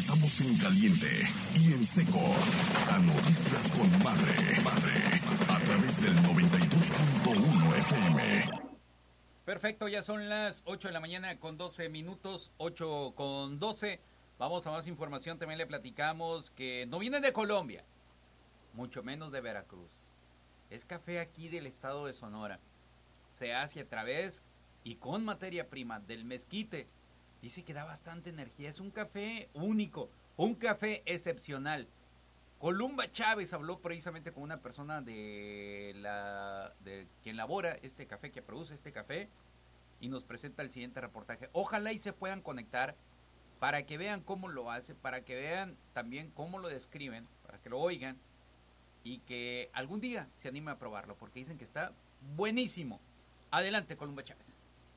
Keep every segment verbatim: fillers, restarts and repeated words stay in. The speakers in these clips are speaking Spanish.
Regresamos en caliente y en seco a Noticias con Madre, Madre, a través del noventa y dos punto uno F M. Perfecto, ya son las ocho de la mañana con doce minutos, ocho con doce. Vamos a más información, también le platicamos que no viene de Colombia, mucho menos de Veracruz. Es café aquí del estado de Sonora. Se hace a través y con materia prima del mezquite. Dice que da bastante energía, es un café único, un café excepcional. Columba Chávez habló precisamente con una persona de la de quien elabora este café, que produce este café, y nos presenta el siguiente reportaje. Ojalá y se puedan conectar para que vean cómo lo hace, para que vean también cómo lo describen, para que lo oigan y que algún día se anime a probarlo, porque dicen que está buenísimo. Adelante, Columba Chávez.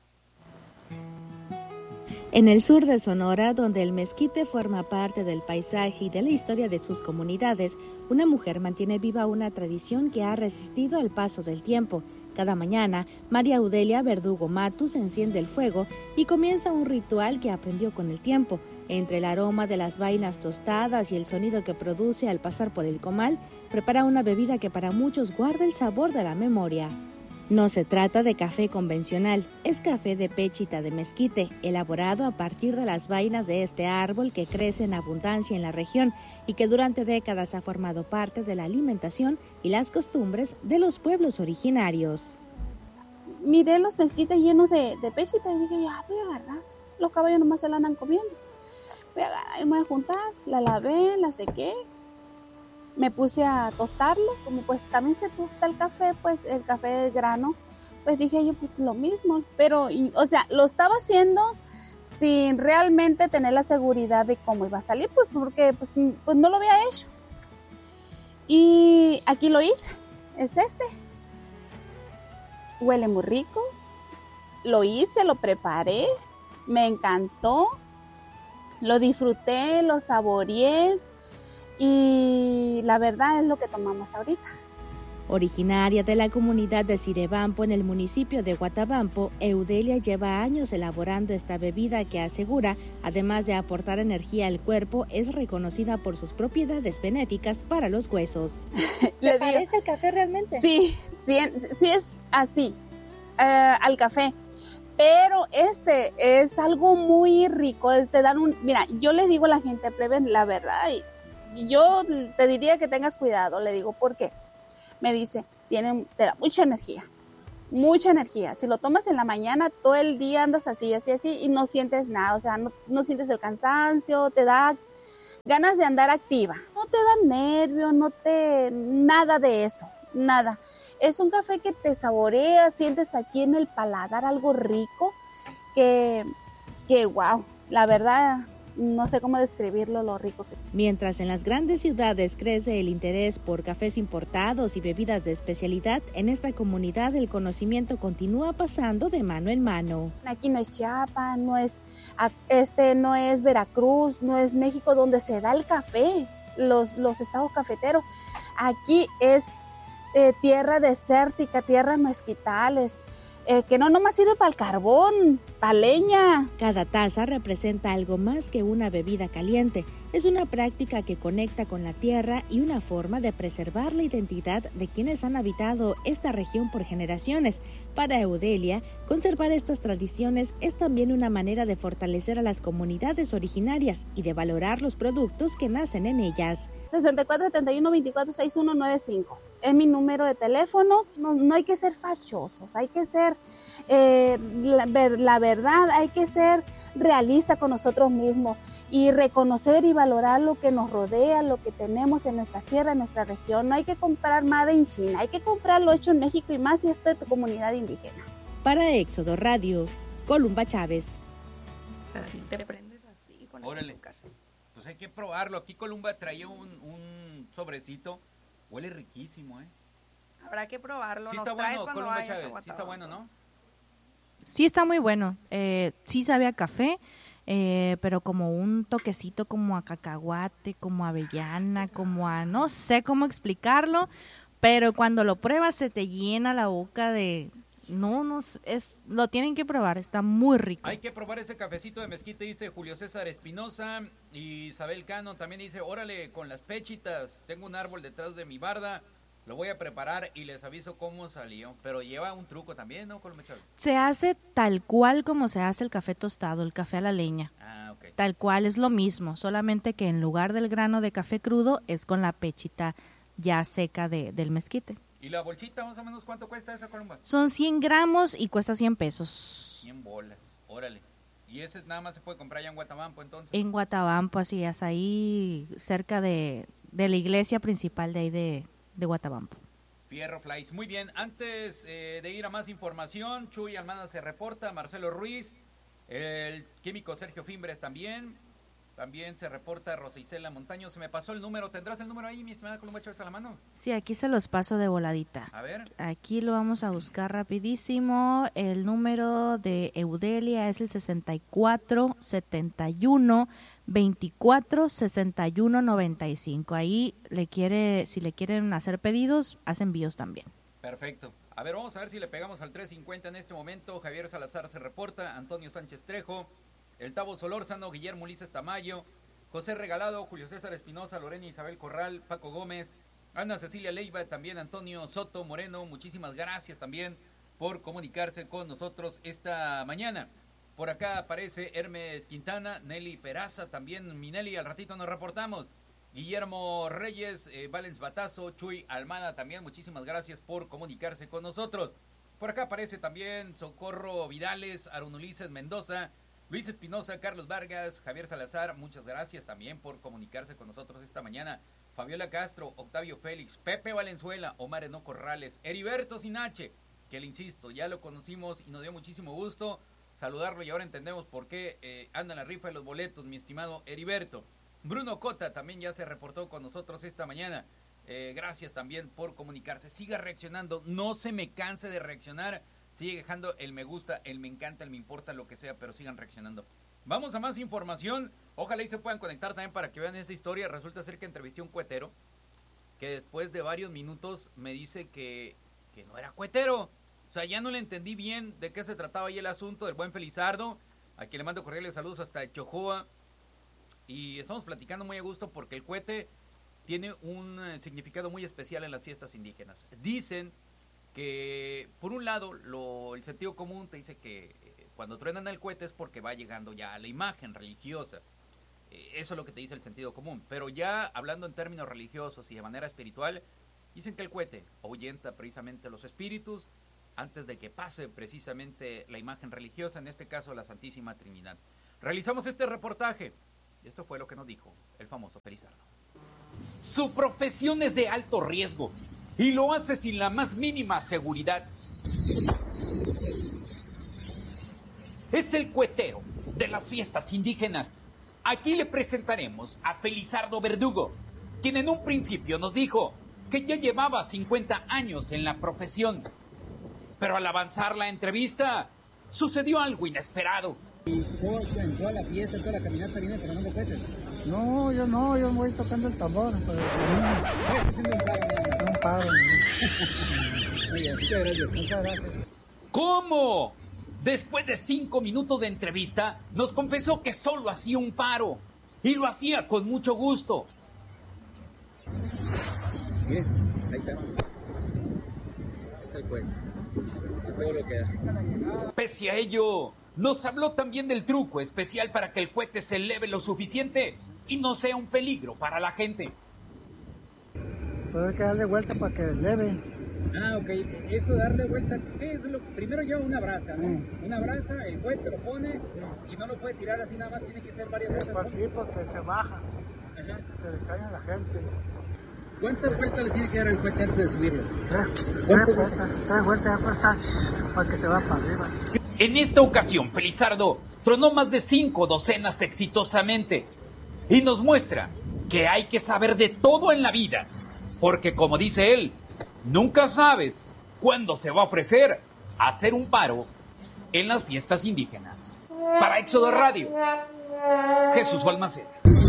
En el sur de Sonora, donde el mezquite forma parte del paisaje y de la historia de sus comunidades, una mujer mantiene viva una tradición que ha resistido al paso del tiempo. Cada mañana, María Audelia Verdugo Matus enciende el fuego y comienza un ritual que aprendió con el tiempo. Entre el aroma de las vainas tostadas y el sonido que produce al pasar por el comal, prepara una bebida que para muchos guarda el sabor de la memoria. No se trata de café convencional, es café de péchita de mezquite, elaborado a partir de las vainas de este árbol que crece en abundancia en la región y que durante décadas ha formado parte de la alimentación y las costumbres de los pueblos originarios. Miré los mezquites llenos de, de péchita y dije, ah, voy a agarrar, los caballos nomás se la andan comiendo. Voy a agarrar, me voy a juntar, la lavé, la sequé. Me puse a tostarlo, como pues también se tosta el café, pues el café de grano, pues dije yo pues lo mismo, pero o sea, lo estaba haciendo sin realmente tener la seguridad de cómo iba a salir, pues porque pues, pues no lo había hecho. Y aquí lo hice, es este. Huele muy rico, lo hice, lo preparé, me encantó, lo disfruté, lo saboreé. Y la verdad es lo que tomamos ahorita. Originaria de la comunidad de Cirebampo en el municipio de Guatabampo, Eudelia lleva años elaborando esta bebida que asegura, además de aportar energía al cuerpo, es reconocida por sus propiedades benéficas para los huesos. ¿Se parece al café realmente? Sí, sí, sí es así, uh, al café. Pero este es algo muy rico, es de dar un... Mira, yo les digo a la gente, prueben la verdad y yo te diría que tengas cuidado, le digo, ¿por qué? Me dice, tiene, te da mucha energía, mucha energía. Si lo tomas en la mañana, todo el día andas así, así, así, y no sientes nada, o sea, no, no sientes el cansancio, te da ganas de andar activa. No te da nervio, no te... nada de eso, nada. Es un café que te saborea, sientes aquí en el paladar algo rico, que, que wow, la verdad... No sé cómo describirlo, lo rico que... Mientras en las grandes ciudades crece el interés por cafés importados y bebidas de especialidad, en esta comunidad el conocimiento continúa pasando de mano en mano. Aquí no es Chiapas, no es, este, no es Veracruz, no es México donde se da el café, los, los estados cafeteros. Aquí es eh, tierra desértica, tierras mezquitales, Eh, que no nomás sirve para el carbón, para leña. Cada taza representa algo más que una bebida caliente. Es una práctica que conecta con la tierra y una forma de preservar la identidad de quienes han habitado esta región por generaciones. Para Eudelia, conservar estas tradiciones es también una manera de fortalecer a las comunidades originarias y de valorar los productos que nacen en ellas. sesenta y cuatro, setenta y uno, veinticuatro, sesenta y uno noventa y cinco. Es mi número de teléfono. No, no hay que ser fachosos, hay que ser, eh, la, ver, la verdad, hay que ser realista con nosotros mismos y reconocer y valorar lo que nos rodea, lo que tenemos en nuestras tierras, en nuestra región. No hay que comprar made in China, hay que comprar lo hecho en México y más si es de tu comunidad indígena. Para Éxodo Radio, Columba Chávez. O sea, si te prendes así con el azúcar. Pues hay que probarlo. Aquí Columba traía un, un sobrecito. Huele riquísimo, ¿eh? Habrá que probarlo. Sí Nos está traes bueno, cuando Columba vayas Chávez. a Sí está bueno, ¿no? Sí está muy bueno. Eh, sí sabe a café, eh, pero como un toquecito como a cacahuate, como a avellana, como a... No sé cómo explicarlo, pero cuando lo pruebas se te llena la boca de No, no, es, lo tienen que probar, está muy rico. Hay que probar ese cafecito de mezquite, dice Julio César Espinosa. Y Isabel Cano también dice, órale, con las pechitas, tengo un árbol detrás de mi barda, lo voy a preparar y les aviso cómo salió. Pero lleva un truco también, ¿no, Colomé Chávez? Se hace tal cual como se hace el café tostado, el café a la leña. Ah, ok. Tal cual, es lo mismo, solamente que en lugar del grano de café crudo, es con la pechita ya seca de, del mezquite. ¿Y la bolsita más o menos cuánto cuesta esa, Colomba? Son cien gramos y cuesta cien pesos. cien bolas, órale. ¿Y ese nada más se puede comprar allá en Guatabampo entonces? En Guatabampo, así es, ahí cerca de, de la iglesia principal de ahí de, de Guatabampo. Fierro Flies. Muy bien, antes eh, de ir a más información, Chuy Almada se reporta, Marcelo Ruiz, el químico Sergio Fimbres también, también se reporta Rosa Isela Montaño. Se me pasó el número, ¿tendrás el número ahí, mi estimada Colomba Chávez, a la mano? Sí, aquí se los paso de voladita. A ver. Aquí lo vamos a buscar rapidísimo. El número de Eudelia es el sesenta y cuatro setenta y uno veinticuatro sesenta y uno noventa y cinco. Ahí le quiere, si le quieren hacer pedidos, hacen envíos también. Perfecto. A ver, vamos a ver si le pegamos al trescientos cincuenta en este momento. Javier Salazar se reporta, Antonio Sánchez Trejo, el Tavo Solórzano, Guillermo Ulises Tamayo, José Regalado, Julio César Espinosa, Lorena Isabel Corral, Paco Gómez, Ana Cecilia Leiva, también Antonio Soto Moreno. Muchísimas gracias también por comunicarse con nosotros esta mañana. Por acá aparece Hermes Quintana, Nelly Peraza, también mi Nelly, al ratito nos reportamos. Guillermo Reyes, eh, Valens Batazo, Chuy Almada también, muchísimas gracias por comunicarse con nosotros. Por acá aparece también Socorro Vidales, Aaron Ulises Mendoza, Luis Espinosa, Carlos Vargas, Javier Salazar, muchas gracias también por comunicarse con nosotros esta mañana. Fabiola Castro, Octavio Félix, Pepe Valenzuela, Omar Eno Corrales, Heriberto Sinache, que le insisto, ya lo conocimos y nos dio muchísimo gusto saludarlo y ahora entendemos por qué eh, anda en la rifa de los boletos, mi estimado Heriberto. Bruno Cota también ya se reportó con nosotros esta mañana. Eh, gracias también por comunicarse. Siga reaccionando, no se me canse de reaccionar. Sigue dejando el me gusta, el me encanta, el me importa, lo que sea, pero sigan reaccionando. Vamos a más información. Ojalá y se puedan conectar también para que vean esta historia. Resulta ser que entrevisté a un cuetero que después de varios minutos me dice que, que no era cuetero. O sea, ya no le entendí bien de qué se trataba ahí el asunto del buen Felizardo, a quien le mando cordiales saludos hasta Chojoa. Y estamos platicando muy a gusto porque el cohete tiene un eh, significado muy especial en las fiestas indígenas. Dicen que, por un lado, lo, el sentido común te dice que eh, cuando truenan el cohete es porque va llegando ya a la imagen religiosa. Eh, eso es lo que te dice el sentido común. Pero ya hablando en términos religiosos y de manera espiritual, dicen que el cohete ahuyenta precisamente los espíritus antes de que pase precisamente la imagen religiosa, en este caso la Santísima Trinidad. Realizamos este reportaje. Y esto fue lo que nos dijo el famoso Felizardo. Su profesión es de alto riesgo y lo hace sin la más mínima seguridad. Es el cuetero de las fiestas indígenas. Aquí le presentaremos a Felizardo Verdugo, quien en un principio nos dijo que ya llevaba cincuenta años en la profesión. Pero al avanzar la entrevista, sucedió algo inesperado. ¿Y en toda la fiesta, toda la caminata viene tocando cohetes? No, yo no, yo voy tocando el tambor. Pero no, estoy haciendo un paro. Un paro. Oye, muchas gracias. Muchas gracias. ¿Cómo? Después de cinco minutos de entrevista, nos confesó que solo hacía un paro. Y lo hacía con mucho gusto. Miren, ahí está. Ahí está el cohete. A todo lo que da. Pese a ello, nos habló también del truco especial para que el cohete se eleve lo suficiente y no sea un peligro para la gente. Pero hay que darle vuelta para que eleve. Ah, ok. Eso darle vuelta, ¿qué es lo? Primero lleva una brasa, ¿no? Mm. Una brasa, el cohete lo pone y no lo puede tirar así nada más, tiene que ser varias veces. Pues sí, porque se baja. Ajá. Se le cae a la gente. ¿Cuántas vueltas le tiene que dar al cohete antes de subirlo? Tres. Tres vueltas, tres vueltas para que se va para arriba. En esta ocasión, Felizardo tronó más de cinco docenas exitosamente y nos muestra que hay que saber de todo en la vida, porque como dice él, nunca sabes cuándo se va a ofrecer hacer un paro en las fiestas indígenas. Para Éxodo Radio, Jesús Balmaceda.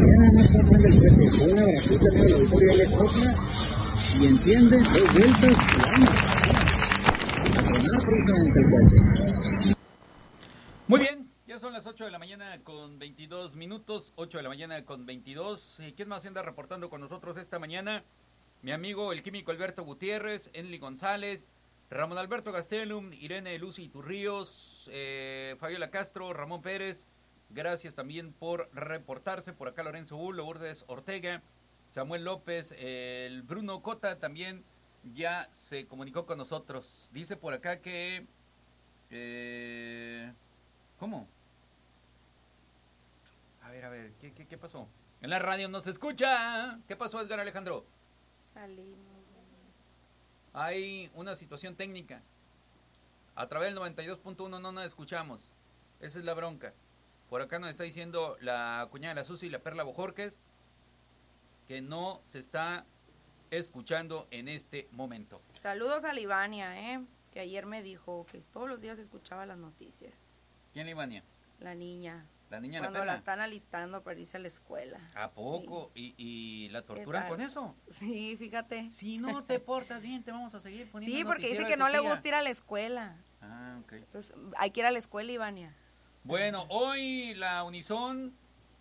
Una bracita de la autoridad le sopla y entiende, dos vueltas y vamos. A tronar, Muy bien, ya son las ocho de la mañana con veintidós minutos, ocho de la mañana con veintidós. ¿Quién más anda reportando con nosotros esta mañana? Mi amigo el químico Alberto Gutiérrez, Enli González, Ramón Alberto Gastelum, Irene Lucy Turríos, eh, Fabiola Castro, Ramón Pérez. Gracias también por reportarse. Por acá Lorenzo Bull, Lourdes Ortega, Samuel López, el Bruno Cota también ya se comunicó con nosotros. Dice por acá que... Eh, ¿Cómo? A ver, a ver, ¿qué, qué, qué pasó? En la radio no se escucha. ¿Qué pasó, Edgar Alejandro? Salimos. Hay una situación técnica. A través del noventa y dos punto uno no nos escuchamos. Esa es la bronca. Por acá nos está diciendo la cuñada de la Susi y la Perla Bojorques que no se está escuchando en este momento. Saludos a Libania, ¿eh? Que ayer me dijo que todos los días escuchaba las noticias. ¿Quién, Ivania? La niña. La niña Cuando la, la están alistando para irse a la escuela. ¿A poco? Sí. ¿Y, ¿Y la torturan con eso? Sí, fíjate. Si no te portas bien, te vamos a seguir poniendo. Sí, porque dice que no le gusta ir a la escuela. Ah, ok. Entonces, hay que ir a la escuela, Ivania. Bueno, hoy la Unison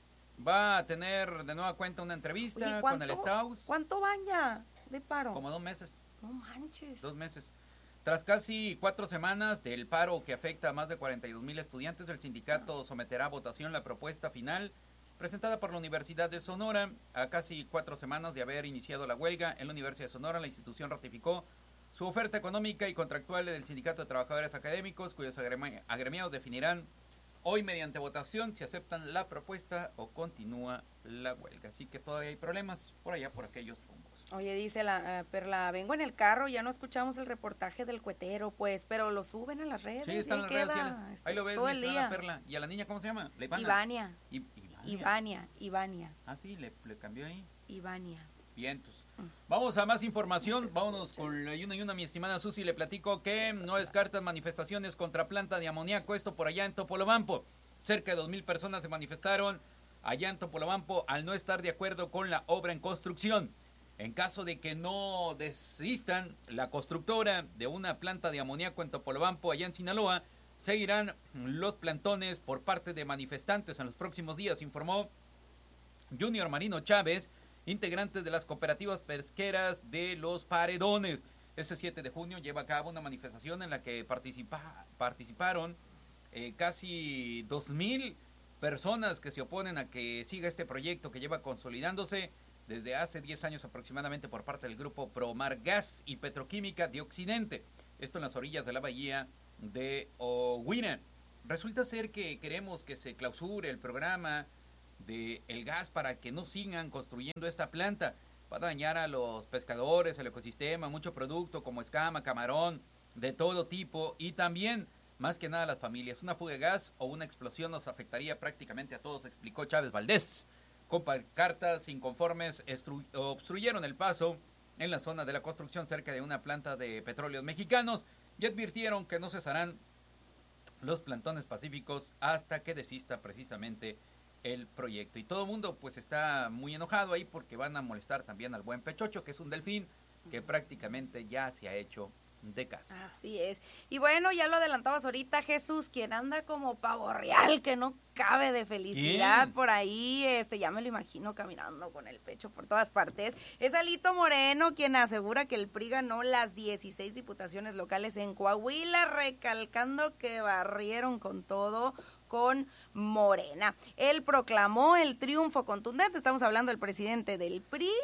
va a tener de nueva cuenta una entrevista. Oye, con el Staus. ¿Cuánto van ya de paro? Como dos meses. No manches. Dos meses. Tras casi cuatro semanas del paro que afecta a más de cuarenta y dos mil estudiantes, el sindicato someterá a votación la propuesta final presentada por la Universidad de Sonora. A casi cuatro semanas de haber iniciado la huelga en la Universidad de Sonora, la institución ratificó su oferta económica y contractual del Sindicato de Trabajadores Académicos, cuyos agremi- agremiados definirán hoy mediante votación si aceptan la propuesta o continúa la huelga. Así que todavía hay problemas por allá, por aquellos rumbos. Oye, dice la uh, Perla, vengo en el carro, ya no escuchamos el reportaje del cuetero, pues, pero lo suben a las redes. Sí, están en las redes sociales. Este, ahí lo ves, todo el día. Perla. ¿Y a la niña cómo se llama? ¿La Ivana? Ivania. I, Ivania. Ivania, Ivania. Ah, sí, le, le cambió ahí. Ivania. Bien, pues, vamos a más información, vámonos con la y una y una, mi estimada Susi, le platico que no descartan manifestaciones contra planta de amoníaco, esto por allá en Topolobampo. Cerca de dos mil personas se manifestaron allá en Topolobampo al no estar de acuerdo con la obra en construcción. En caso de que no desistan, la constructora de una planta de amoníaco en Topolobampo, allá en Sinaloa, seguirán los plantones por parte de manifestantes en los próximos días, informó Junior Marino Chávez, integrante de las cooperativas pesqueras de Los Paredones. Este siete de junio lleva a cabo una manifestación en la que participa, participaron eh, casi dos mil personas que se oponen a que siga este proyecto que lleva consolidándose desde hace diez años aproximadamente por parte del grupo Promar Gas y Petroquímica de Occidente. Esto en las orillas de la bahía de Ohuina. Resulta ser que queremos que se clausure el programa de el gas para que no sigan construyendo esta planta. Va a dañar a los pescadores, el ecosistema, mucho producto como escama, camarón, de todo tipo y también, más que nada, a las familias. Una fuga de gas o una explosión nos afectaría prácticamente a todos, explicó Chávez Valdés. Con pancartas inconformes estru- obstruyeron el paso en la zona de la construcción cerca de una planta de petróleos mexicanos y advirtieron que no cesarán los plantones pacíficos hasta que desista precisamente el proyecto. Y todo el mundo pues está muy enojado ahí porque van a molestar también al buen Pechocho, que es un delfín que prácticamente ya se ha hecho de casa. Así es. Y bueno, ya lo adelantabas ahorita, Jesús, quien anda como pavo real, que no cabe de felicidad. ¿Quién? Por ahí, este, ya me lo imagino caminando con el pecho por todas partes. Es Alito Moreno, quien asegura que el P R I ganó las dieciséis diputaciones locales en Coahuila, recalcando que barrieron con todo con Morena. Él proclamó el triunfo contundente, estamos hablando del presidente del P R I,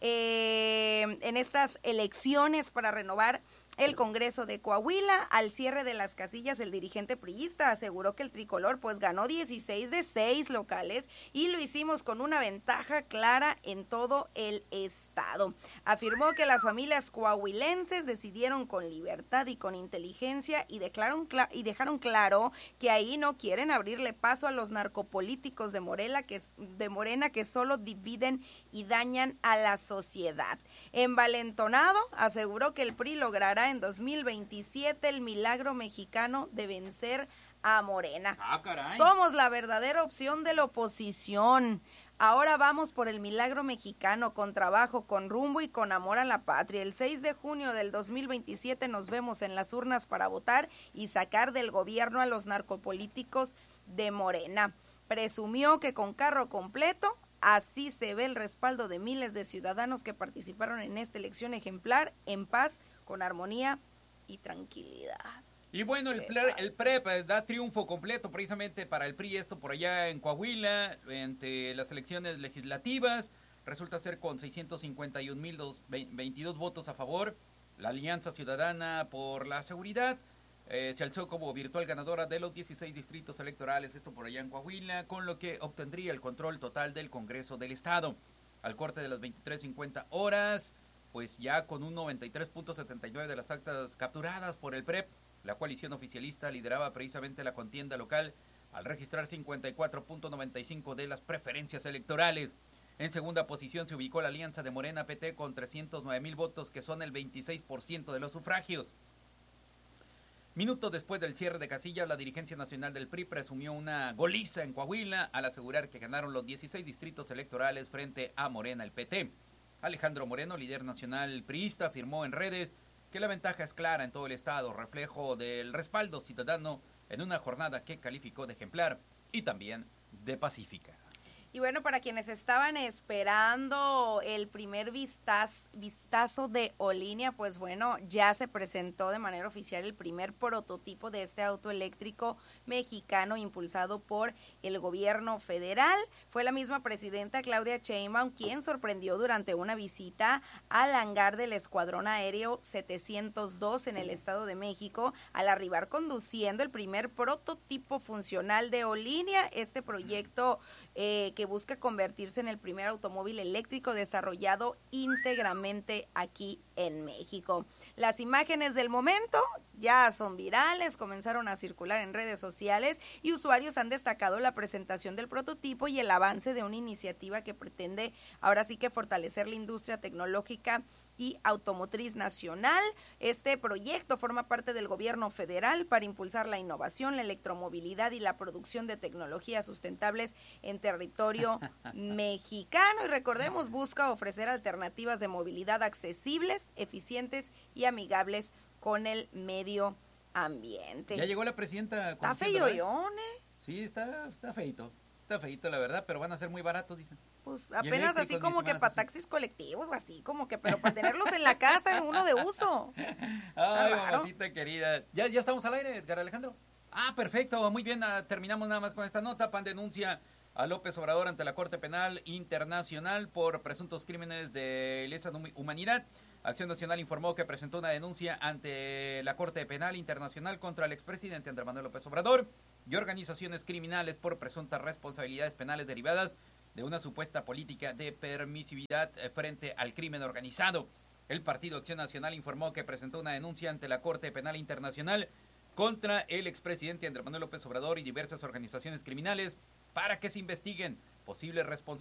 eh, en estas elecciones para renovar el Congreso de Coahuila. Al cierre de las casillas, el dirigente priista aseguró que el tricolor pues ganó dieciséis de seis locales y lo hicimos con una ventaja clara en todo el estado. Afirmó que las familias coahuilenses decidieron con libertad y con inteligencia y, declararon cl- y dejaron claro que ahí no quieren abrirle paso a los narcopolíticos de Morena, que, de Morena que solo dividen y dañan a la sociedad. Envalentonado, aseguró que el P R I logrará en dos mil veintisiete el milagro mexicano de vencer a Morena. Ah, caray. Somos la verdadera opción de la oposición. Ahora vamos por el milagro mexicano, con trabajo, con rumbo y con amor a la patria. El seis de junio del dos mil veintisiete nos vemos en las urnas para votar y sacar del gobierno a los narcopolíticos de Morena. Presumió que con carro completo, así se ve el respaldo de miles de ciudadanos que participaron en esta elección ejemplar, en paz, con armonía y tranquilidad. Y bueno, el, ple, el P R E P da triunfo completo precisamente para el P R I, esto por allá en Coahuila, entre las elecciones legislativas. Resulta ser con seiscientos cincuenta y un mil veintidós votos a favor. La Alianza Ciudadana por la Seguridad eh, se alzó como virtual ganadora de los dieciséis distritos electorales, esto por allá en Coahuila, con lo que obtendría el control total del Congreso del Estado. Al corte de las veintitrés cincuenta horas, pues ya con un noventa y tres punto setenta y nueve de las actas capturadas por el P R E P, la coalición oficialista lideraba precisamente la contienda local al registrar cincuenta y cuatro punto noventa y cinco de las preferencias electorales. En segunda posición se ubicó la alianza de Morena P T con trescientos nueve mil votos, que son el veintiséis por ciento de los sufragios. Minutos después del cierre de casillas, la dirigencia nacional del P R I presumió una goliza en Coahuila al asegurar que ganaron los dieciséis distritos electorales frente a Morena el P T. Alejandro Moreno, líder nacional priista, afirmó en redes que la ventaja es clara en todo el estado, reflejo del respaldo ciudadano en una jornada que calificó de ejemplar y también de pacífica. Y bueno, para quienes estaban esperando el primer vistaz, vistazo de Olinea, pues bueno, ya se presentó de manera oficial el primer prototipo de este auto eléctrico mexicano impulsado por el gobierno federal. Fue la misma presidenta Claudia Sheinbaum quien sorprendió durante una visita al hangar del Escuadrón Aéreo setecientos dos en el Estado de México, al arribar conduciendo el primer prototipo funcional de Olinea, este proyecto eh, que busca convertirse en el primer automóvil eléctrico desarrollado íntegramente aquí en México. Las imágenes del momento ya son virales, comenzaron a circular en redes sociales y usuarios han destacado la presentación del prototipo y el avance de una iniciativa que pretende ahora sí que fortalecer la industria tecnológica y automotriz nacional. Este proyecto forma parte del gobierno federal para impulsar la innovación, la electromovilidad y la producción de tecnologías sustentables en territorio mexicano. Y recordemos, busca ofrecer alternativas de movilidad accesibles, eficientes y amigables con el medio ambiente. Ya llegó la presidenta. Está feyoyón, ¿eh? Sí, está, está feito. Está feito, la verdad, pero van a ser muy baratos, dicen. Pues apenas así como que para taxis colectivos o así, como que, pero para tenerlos en la casa, uno de uso. Ay, mamacita querida. ¿Ya, ¿Ya estamos al aire, Edgar Alejandro? Ah, perfecto, muy bien, uh, terminamos nada más con esta nota. P A N denuncia a López Obrador ante la Corte Penal Internacional por presuntos crímenes de lesa humanidad. Acción Nacional informó que presentó una denuncia ante la Corte Penal Internacional contra el expresidente Andrés Manuel López Obrador y organizaciones criminales por presuntas responsabilidades penales derivadas de una supuesta política de permisividad frente al crimen organizado. El Partido Acción Nacional informó que presentó una denuncia ante la Corte Penal Internacional contra el expresidente Andrés Manuel López Obrador y diversas organizaciones criminales para que se investiguen posibles responsabilidades